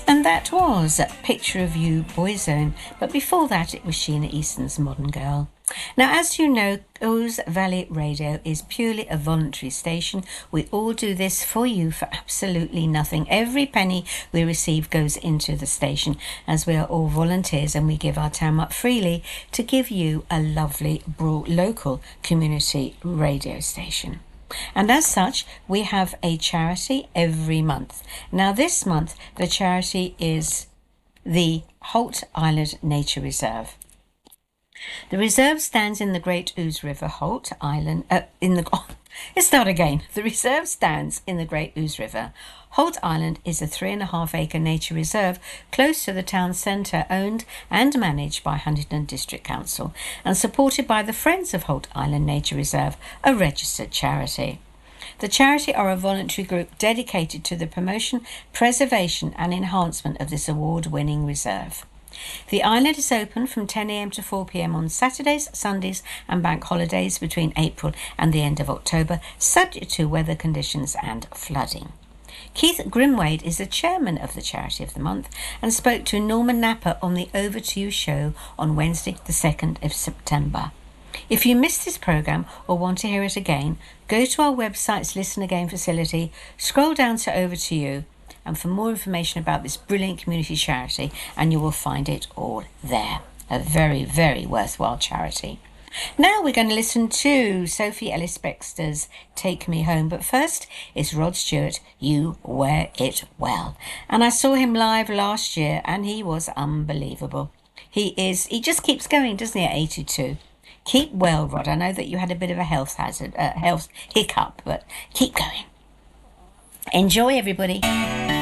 And that was Picture of You, Boyzone. But before that, it was Sheena Easton's Modern Girl. Now, as you know, Ouse Valley Radio is purely a voluntary station. We all do this for you for absolutely nothing. Every penny we receive goes into the station, as we are all volunteers and we give our time up freely to give you a lovely, broad, local community radio station. And as such, we have a charity every month. Now, this month, the charity is the Holt Island Nature Reserve. The reserve stands in the Great Ouse River, Holt Island, let's start again. The reserve stands in the Great Ouse River. Holt Island is a 3.5-acre nature reserve close to the town centre, owned and managed by Huntingdon District Council and supported by the Friends of Holt Island Nature Reserve, a registered charity. The charity are a voluntary group dedicated to the promotion, preservation and enhancement of this award-winning reserve. The island is open from 10 a.m. to 4 p.m. on Saturdays, Sundays and bank holidays between April and the end of October, subject to weather conditions and flooding. Keith Grimwade is the chairman of the Charity of the Month and spoke to Norman Napper on the Over to You show on Wednesday, the 2nd of September. If you missed this programme or want to hear it again, go to our website's Listen Again facility, scroll down to Over to You, and for more information about this brilliant community charity, and you will find it all there. A very, very worthwhile charity. Now we're going to listen to Sophie Ellis-Bextor's Take Me Home, but first it's Rod Stewart, You Wear It Well. And I saw him live last year and he was unbelievable. He just keeps going, doesn't he, at 82? Keep well, Rod. I know that you had a bit of a health hiccup, but keep going. Enjoy, everybody.